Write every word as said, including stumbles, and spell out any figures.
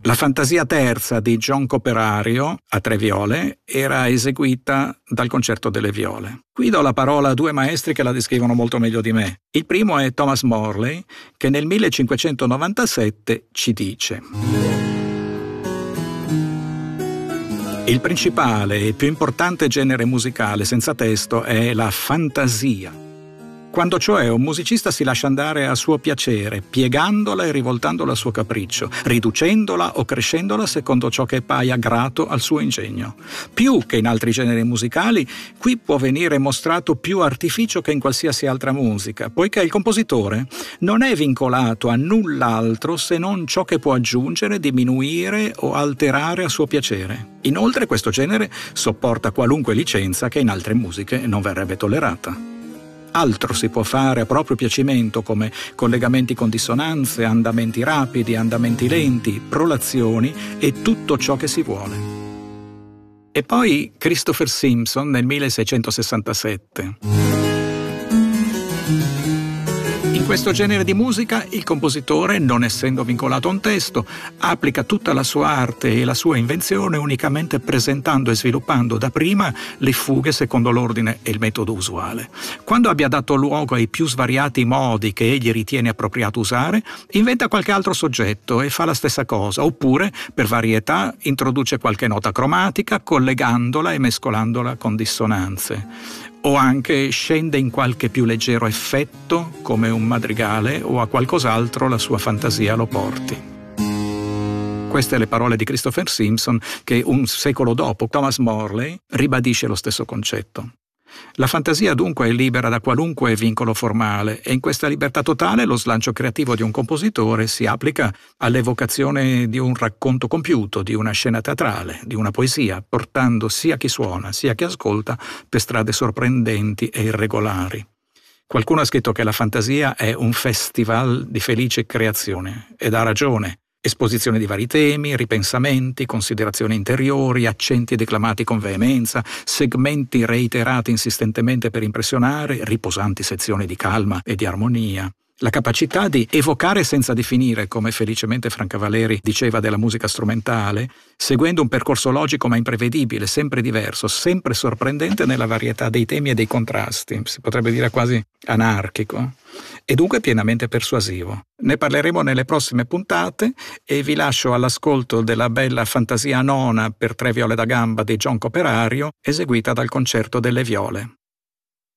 La fantasia terza di John Copperario, a tre viole, era eseguita dal Concerto delle Viole. Qui do la parola a due maestri che la descrivono molto meglio di me. Il primo è Thomas Morley, che nel millecinquecentonovantasette ci dice: il principale e più importante genere musicale senza testo è la fantasia. Quando cioè un musicista si lascia andare a suo piacere, piegandola e rivoltandola a suo capriccio, riducendola o crescendola secondo ciò che paia grato al suo ingegno. Più che in altri generi musicali, qui può venire mostrato più artificio che in qualsiasi altra musica, poiché il compositore non è vincolato a null'altro se non ciò che può aggiungere, diminuire o alterare a suo piacere. Inoltre questo genere sopporta qualunque licenza che in altre musiche non verrebbe tollerata. Altro si può fare a proprio piacimento, come collegamenti con dissonanze, andamenti rapidi, andamenti lenti, prolazioni e tutto ciò che si vuole. E poi Christopher Simpson nel milleseicentosessantasette. In questo genere di musica il compositore, non essendo vincolato a un testo, applica tutta la sua arte e la sua invenzione unicamente presentando e sviluppando dapprima le fughe secondo l'ordine e il metodo usuale. Quando abbia dato luogo ai più svariati modi che egli ritiene appropriato usare, inventa qualche altro soggetto e fa la stessa cosa, oppure, per varietà, introduce qualche nota cromatica collegandola e mescolandola con dissonanze. O anche scende in qualche più leggero effetto, come un madrigale, o a qualcos'altro la sua fantasia lo porti. Queste le parole di Christopher Simpson che un secolo dopo Thomas Morley ribadisce lo stesso concetto. La fantasia dunque è libera da qualunque vincolo formale e in questa libertà totale lo slancio creativo di un compositore si applica all'evocazione di un racconto compiuto, di una scena teatrale, di una poesia, portando sia chi suona sia chi ascolta per strade sorprendenti e irregolari. Qualcuno ha scritto che la fantasia è un festival di felice creazione ed ha ragione. Esposizione di vari temi, ripensamenti, considerazioni interiori, accenti declamati con veemenza, segmenti reiterati insistentemente per impressionare, riposanti sezioni di calma e di armonia. La capacità di evocare senza definire, come felicemente Francavalleri diceva della musica strumentale, seguendo un percorso logico ma imprevedibile, sempre diverso, sempre sorprendente nella varietà dei temi e dei contrasti, si potrebbe dire quasi anarchico, e dunque pienamente persuasivo. Ne parleremo nelle prossime puntate e vi lascio all'ascolto della bella fantasia nona per tre viole da gamba di John Copperario, eseguita dal Concerto delle Viole.